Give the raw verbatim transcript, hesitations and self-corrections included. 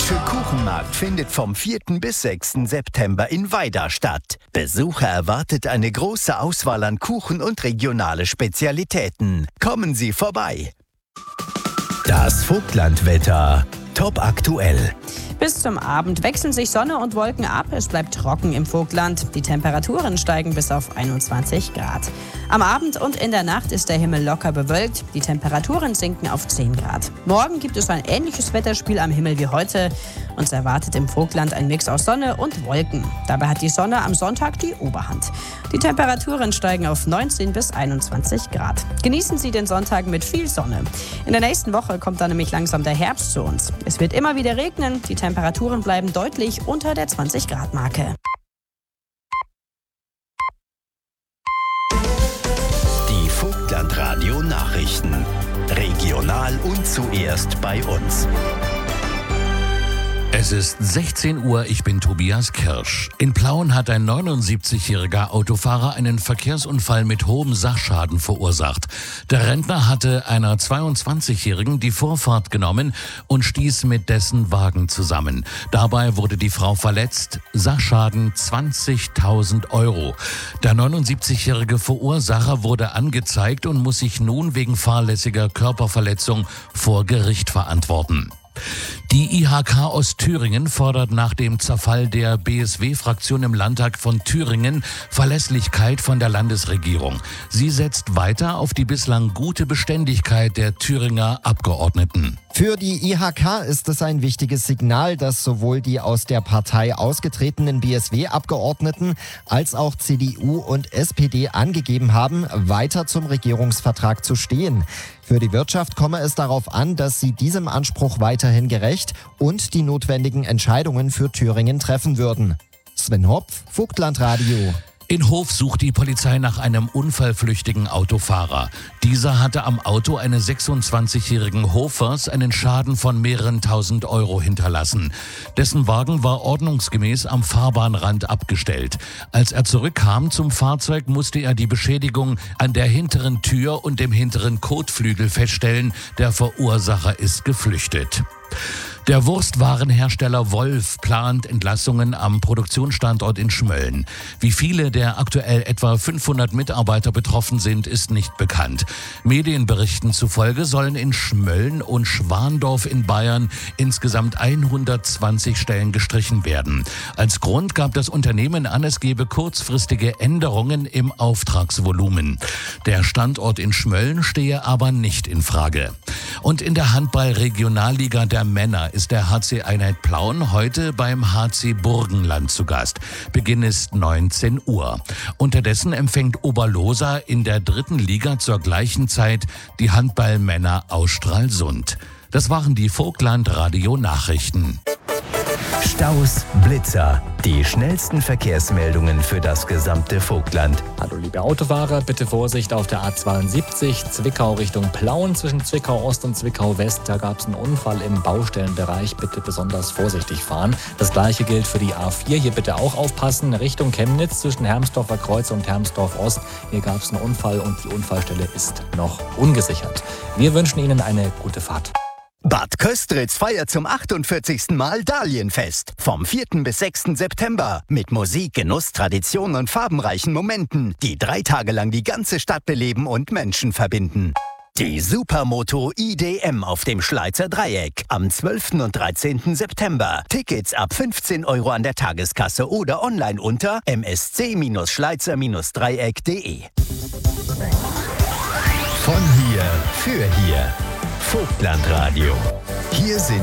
Deutsche Kuchenmarkt findet vom vierten bis sechsten September in Weida statt. Besucher erwartet eine große Auswahl an Kuchen und regionale Spezialitäten. Kommen Sie vorbei. Das Vogtlandwetter. Top aktuell. Bis zum Abend wechseln sich Sonne und Wolken ab. Es bleibt trocken im Vogtland. Die Temperaturen steigen bis auf einundzwanzig Grad. Am Abend und in der Nacht ist der Himmel locker bewölkt. Die Temperaturen sinken auf zehn Grad. Morgen gibt es ein ähnliches Wetterspiel am Himmel wie heute. Uns erwartet im Vogtland ein Mix aus Sonne und Wolken. Dabei hat die Sonne am Sonntag die Oberhand. Die Temperaturen steigen auf neunzehn bis einundzwanzig Grad. Genießen Sie den Sonntag mit viel Sonne. In der nächsten Woche kommt dann nämlich langsam der Herbst zu uns. Es wird immer wieder regnen. Die Temperaturen bleiben deutlich unter der zwanzig Grad Marke. Die Vogtlandradio Nachrichten. Regional und zuerst bei uns. Es ist sechzehn Uhr, ich bin Tobias Kirsch. In Plauen hat ein neunundsiebzigjähriger Autofahrer einen Verkehrsunfall mit hohem Sachschaden verursacht. Der Rentner hatte einer zweiundzwanzigjährigen die Vorfahrt genommen und stieß mit dessen Wagen zusammen. Dabei wurde die Frau verletzt, Sachschaden zwanzigtausend Euro. Der neunundsiebzigjährige Verursacher wurde angezeigt und muss sich nun wegen fahrlässiger Körperverletzung vor Gericht verantworten. Die I H K Ostthüringen fordert nach dem Zerfall der B S W-Fraktion im Landtag von Thüringen Verlässlichkeit von der Landesregierung. Sie setzt weiter auf die bislang gute Beständigkeit der Thüringer Abgeordneten. Für die I H K ist es ein wichtiges Signal, dass sowohl die aus der Partei ausgetretenen B S W-Abgeordneten als auch C D U und S P D angegeben haben, weiter zum Regierungsvertrag zu stehen. Für die Wirtschaft komme es darauf an, dass sie diesem Anspruch weiterhin gerecht und die notwendigen Entscheidungen für Thüringen treffen würden. Sven Hopf, Vogtlandradio. In Hof sucht die Polizei nach einem unfallflüchtigen Autofahrer. Dieser hatte am Auto eines sechsundzwanzigjährigen Hofers einen Schaden von mehreren tausend Euro hinterlassen. Dessen Wagen war ordnungsgemäß am Fahrbahnrand abgestellt. Als er zurückkam zum Fahrzeug, musste er die Beschädigung an der hinteren Tür und dem hinteren Kotflügel feststellen. Der Verursacher ist geflüchtet. Der Wurstwarenhersteller Wolf plant Entlassungen am Produktionsstandort in Schmölln. Wie viele der aktuell etwa fünfhundert Mitarbeiter betroffen sind, ist nicht bekannt. Medienberichten zufolge sollen in Schmölln und Schwandorf in Bayern insgesamt hundertzwanzig Stellen gestrichen werden. Als Grund gab das Unternehmen an, es gebe kurzfristige Änderungen im Auftragsvolumen. Der Standort in Schmölln stehe aber nicht in Frage. Und in der Handball-Regionalliga der Männer ist der H C Einheit Plauen heute beim H C Burgenland zu Gast. Beginn ist neunzehn Uhr. Unterdessen empfängt Oberlosa in der dritten Liga zur gleichen Zeit die Handballmänner aus Stralsund. Das waren die Vogtland-Radio-Nachrichten. Staus, Blitzer, die schnellsten Verkehrsmeldungen für das gesamte Vogtland. Hallo liebe Autofahrer, bitte Vorsicht auf der A zweiundsiebzig, Zwickau Richtung Plauen zwischen Zwickau Ost und Zwickau West. Da gab es einen Unfall im Baustellenbereich, bitte besonders vorsichtig fahren. Das gleiche gilt für die A vier, hier bitte auch aufpassen, Richtung Chemnitz zwischen Hermsdorfer Kreuz und Hermsdorf Ost. Hier gab es einen Unfall und die Unfallstelle ist noch ungesichert. Wir wünschen Ihnen eine gute Fahrt. Bad Köstritz feiert zum achtundvierzigsten Mal Dahlienfest. Vom vierten bis sechsten September. Mit Musik, Genuss, Tradition und farbenreichen Momenten, die drei Tage lang die ganze Stadt beleben und Menschen verbinden. Die Supermoto I D M auf dem Schleizer Dreieck. Am zwölften und dreizehnten September. Tickets ab fünfzehn Euro an der Tageskasse oder online unter m s c schleizer dreieck punkt de. Von hier für hier. Vogtlandradio. Hier sind